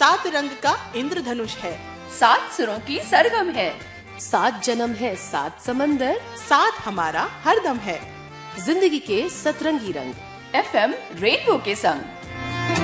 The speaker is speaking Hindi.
7 रंग का इंद्रधनुष है, 7 सुरों की सरगम है, 7 जन्म है 7 समंदर, साथ हमारा हरदम है। जिंदगी के सतरंगी रंग FM रेनबो के संग।